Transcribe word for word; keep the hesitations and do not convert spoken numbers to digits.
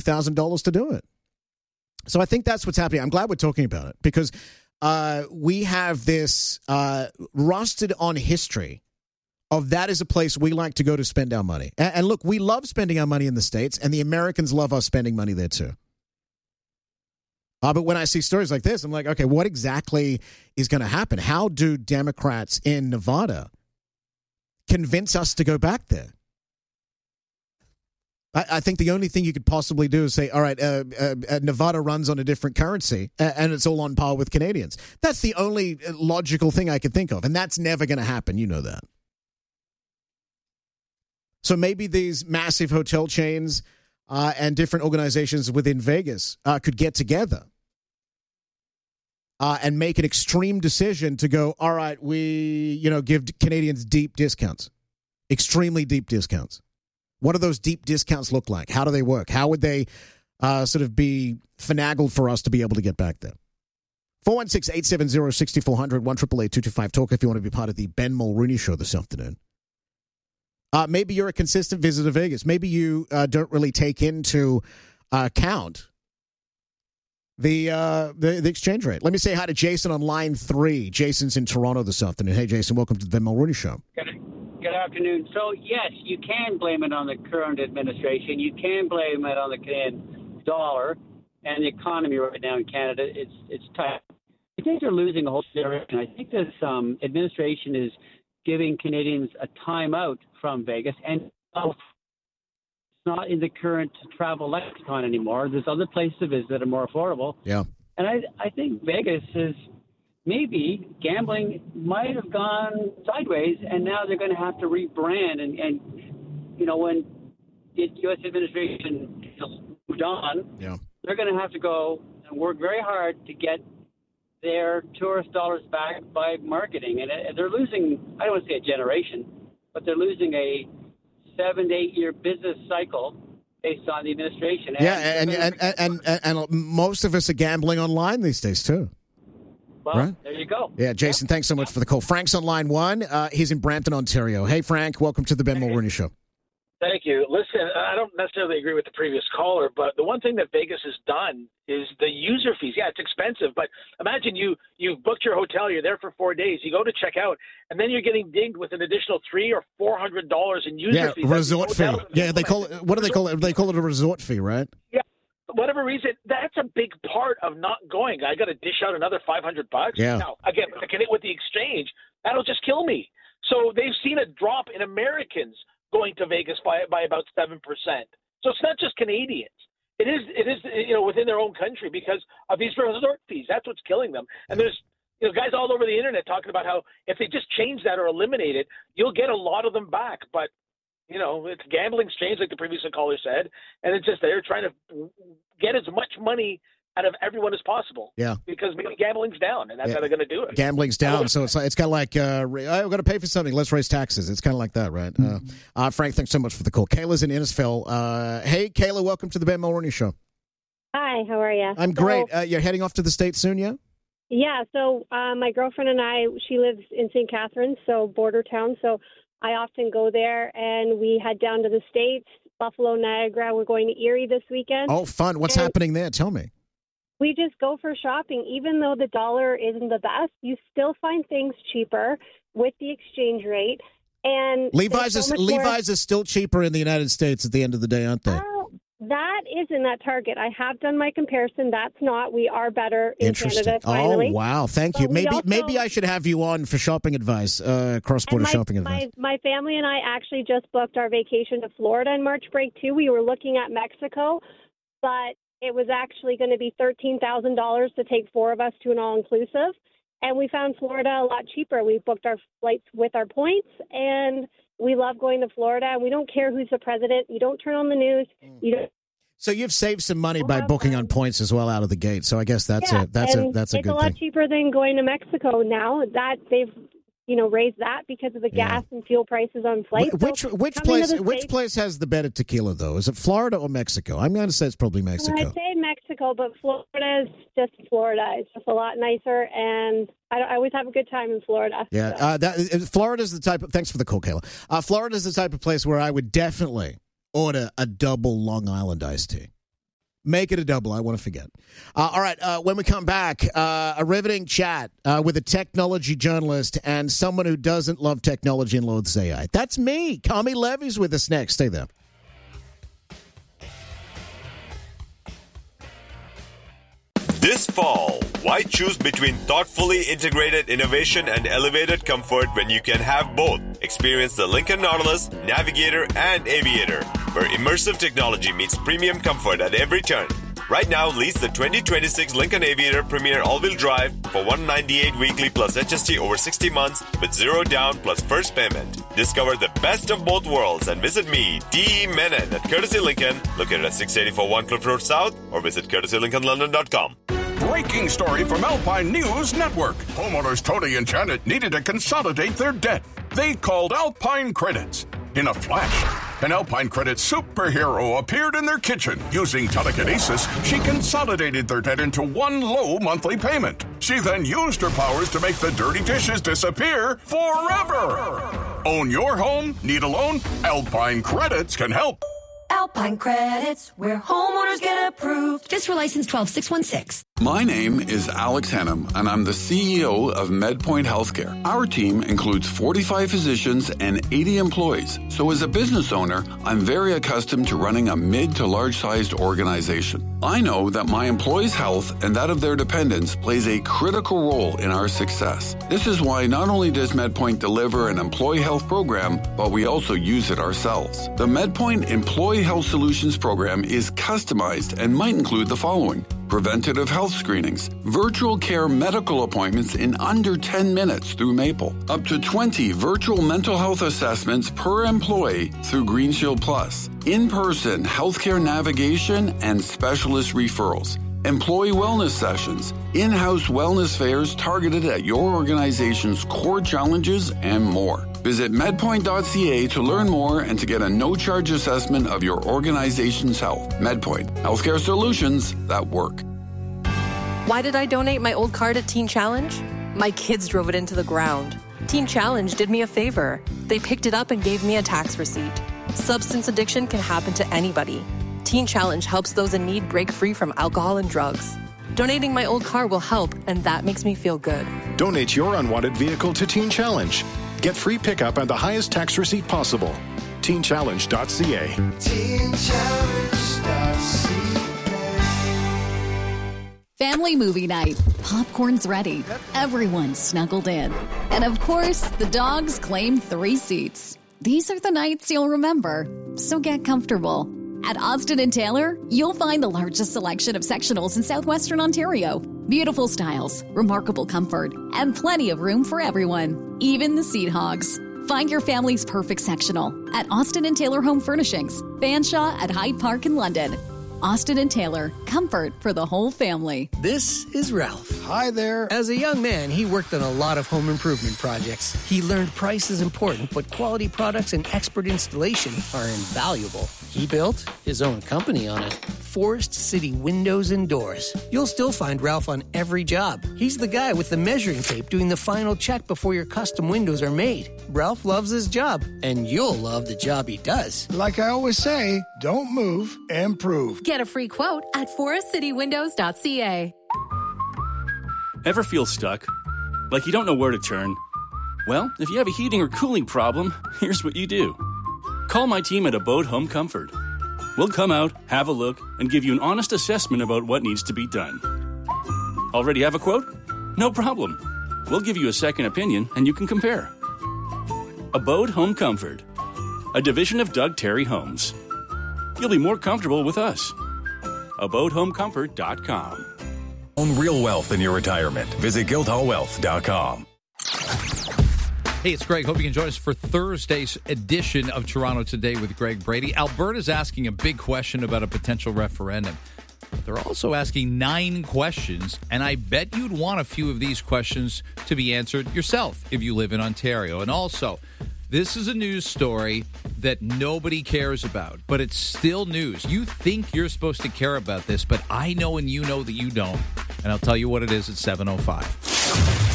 thousand dollars to do it. So I think that's what's happening. I'm glad we're talking about it because uh, we have this uh, rusted on history of that is a place we like to go to spend our money. And, and look, we love spending our money in the States, and the Americans love us spending money there too. Uh, but when I see stories like this, I'm like, okay, what exactly is going to happen? How do Democrats in Nevada convince us to go back there? I, I think the only thing you could possibly do is say, all right, uh, uh, uh, Nevada runs on a different currency, uh, and it's all on par with Canadians. That's the only logical thing I could think of, and that's never going to happen. You know that. So maybe these massive hotel chains uh, and different organizations within Vegas uh, could get together uh, and make an extreme decision to go, all right, we, you know, give Canadians deep discounts, extremely deep discounts. What do those deep discounts look like? How do they work? How would they uh, sort of be finagled for us to be able to get back there? four one six, eight seven zero, six four zero zero, one eight eight eight, two two five, talk if you want to be part of the Ben Mulrooney Show this afternoon. Uh, maybe you're a consistent visitor to Vegas. Maybe you uh, don't really take into uh, account the, uh, the the exchange rate. Let me say hi to Jason on line three. Jason's in Toronto this afternoon. Hey, Jason, welcome to the Ben Mulrooney Show. Good, good afternoon. So, yes, you can blame it on the current administration. You can blame it on the Canadian dollar and the economy right now in Canada. It's it's tough. I think they're losing a whole direction. I think this um, administration is giving Canadians a timeout from Vegas, and it's not in the current travel lexicon anymore. There's other places to visit that are more affordable. Yeah. And I, I think Vegas is maybe gambling might have gone sideways, and now they're going to have to rebrand. And, and you know, when the U S administration moved on, yeah. they're going to have to go and work very hard to get their tourist dollars back by marketing. And they're losing, I don't want to say a generation, but they're losing a seven to eight year business cycle based on the administration. Yeah, and and, and, and, and, and most of us are gambling online these days, too. Well, right? There you go. Yeah, Jason, yep. thanks so much for the call. Frank's on line one. Uh, he's in Brampton, Ontario. Hey, Frank, welcome to the Ben Mulrooney Show. Thank you. Listen, I don't necessarily agree with the previous caller, but the one thing that Vegas has done is the user fees. Yeah, it's expensive, but imagine you you booked your hotel, you're there for four days, you go to check out, and then you're getting dinged with an additional three or four hundred dollars in user yeah, fees. Resort fee. Yeah, they call it. What do they call it? They call it a resort fee, right? Yeah. Whatever reason, that's a big part of not going. I got to dish out another five hundred bucks. Yeah. Now, again, with the exchange, that'll just kill me. So they've seen a drop in Americans going to Vegas by by about seven percent. So it's not just Canadians. It is it is you know within their own country because of these resort fees. That's what's killing them. And there's you know guys all over the internet talking about how if they just change that or eliminate it, you'll get a lot of them back. But you know it's gambling exchange, like the previous caller said, and it's just they're trying to get as much money out of everyone as possible. Yeah. Because maybe gambling's down, and that's yeah. how they're going to do it. Gambling's down, so it's like, it's kind of like, uh, I've got to pay for something, let's raise taxes. It's kind of like that, right? Mm-hmm. Uh, uh, Frank, thanks so much for the call. Kayla's in Innisfil. Uh, hey, Kayla, welcome to the Ben Mulrooney Show. Hi, how are you? I'm so, great. Uh, you're heading off to the States soon, yeah? Yeah, so uh, my girlfriend and I, she lives in Saint Catharines, so border town, so I often go there, and we head down to the States, Buffalo, Niagara. We're going to Erie this weekend. Oh, fun. What's and happening there? Tell me. We just go for shopping. Even though the dollar isn't the best, you still find things cheaper with the exchange rate. And Levi's so is Levi's more... is still cheaper in the United States at the end of the day, aren't they? Oh, that isn't at Target. I have done my comparison. That's not. We are better in Interesting. Canada, finally. Oh, wow. Thank but you. Maybe also, maybe I should have you on for shopping advice, uh, cross-border my, shopping advice. My, my family and I actually just booked our vacation to Florida in March break, too. We were looking at Mexico, but it was actually going to be thirteen thousand dollars to take four of us to an all-inclusive, and we found Florida a lot cheaper. We booked our flights with our points, and we love going to Florida, and we don't care who's the president. You don't turn on the news. You don't. So you've saved some money by booking on points as well out of the gate. So I guess that's yeah, a that's a that's a it's good a lot thing. cheaper than going to Mexico now. That they've you know raised that because of the Yeah. gas and fuel prices on flights. Wh- Which so which coming to place the which States- place has the better tequila though? Is it Florida or Mexico? I'm going to say it's probably Mexico. I'd say Mexico, but Florida is just Florida. It's just a lot nicer, and I, I always have a good time in Florida. Yeah, so. uh, that Florida's the type of. Thanks for the call, Kayla. Uh, Florida's the type of place where I would definitely order a double Long Island iced tea. Make it a double. I want to forget. Uh, all right. Uh, when we come back, uh, a riveting chat uh, with a technology journalist and someone who doesn't love technology and loathes A I. That's me. Kami Levy's with us next. Stay there. This fall, why choose between thoughtfully integrated innovation and elevated comfort when you can have both? Experience the Lincoln Nautilus, Navigator, and Aviator, where immersive technology meets premium comfort at every turn. Right now, lease the twenty twenty-six Lincoln Aviator Premier All-Wheel Drive for one hundred ninety-eight dollars weekly plus H S T over sixty months with zero down plus first payment. Discover the best of both worlds and visit me, D E. Menon, at Courtesy Lincoln, located at six eighty-four One Cliff Road South, or visit courtesy lincoln london dot com. Breaking story from Alpine News Network. Homeowners Tony and Janet needed to consolidate their debt. They called Alpine Credits. In a flash, an Alpine Credits superhero appeared in their kitchen. Using telekinesis, she consolidated their debt into one low monthly payment. She then used her powers to make the dirty dishes disappear forever. Own your home? Need a loan? Alpine Credits can help. Alpine Credits, where homeowners get approved. Just for license twelve six one six. My name is Alex Hennum, and I'm the C E O of MedPoint Healthcare. Our team includes forty-five physicians and eighty employees. So as a business owner, I'm very accustomed to running a mid to large-sized organization. I know that my employees' health and that of their dependents plays a critical role in our success. This is why not only does MedPoint deliver an employee health program, but we also use it ourselves. The MedPoint Employee Health Solutions program is customized and might include the following: preventative health screenings, virtual care medical appointments in under ten minutes through Maple, up to twenty virtual mental health assessments per employee through Green Shield Plus, in-person healthcare navigation and specialist referrals, employee wellness sessions, in-house wellness fairs targeted at your organization's core challenges, and more. Visit medpoint dot c a to learn more and to get a no-charge assessment of your organization's health. MedPoint, healthcare solutions that work. Why did I donate my old car to Teen Challenge? My kids drove it into the ground. Teen Challenge did me a favor. They picked it up and gave me a tax receipt. Substance addiction can happen to anybody. Teen Challenge helps those in need break free from alcohol and drugs. Donating my old car will help, and that makes me feel good. Donate your unwanted vehicle to Teen Challenge. Get free pickup and the highest tax receipt possible. teen challenge dot c a. teen challenge dot c a. Family movie night. Popcorn's ready. Everyone's snuggled in. And of course, the dogs claim three seats. These are the nights you'll remember, so get comfortable. At Austin and Taylor, you'll find the largest selection of sectionals in southwestern Ontario. Beautiful styles, remarkable comfort, and plenty of room for everyone, even the seat hogs. Find your family's perfect sectional at Austin and Taylor Home Furnishings, Fanshawe at Hyde Park in London. Austin and Taylor, comfort for the whole family. This is Ralph. Hi there. As a young man, he worked on a lot of home improvement projects. He learned price is important, but quality products and expert installation are invaluable. He built his own company on it. Forest City Windows and Doors. You'll still find Ralph on every job. He's the guy with the measuring tape doing the final check before your custom windows are made. Ralph loves his job, and you'll love the job he does. Like I always say, don't move, improve. Get a free quote at forest city windows dot c a. Ever feel stuck? Like you don't know where to turn? Well, if you have a heating or cooling problem, here's what you do. Call my team at Abode Home Comfort. We'll come out, have a look, and give you an honest assessment about what needs to be done. Already have a quote? No problem. We'll give you a second opinion, and you can compare. Abode Home Comfort, a division of Doug Terry Homes. You'll be more comfortable with us. abode home comfort dot com. Own real wealth in your retirement. Visit guildhall wealth dot com. Hey, it's Greg. Hope you can join us for Thursday's edition of Toronto Today with Greg Brady. Alberta's asking a big question about a potential referendum. But they're also asking nine questions, and I bet you'd want a few of these questions to be answered yourself if you live in Ontario. And also, this is a news story that nobody cares about, but it's still news. You think you're supposed to care about this, but I know and you know that you don't. And I'll tell you what it is at seven oh five.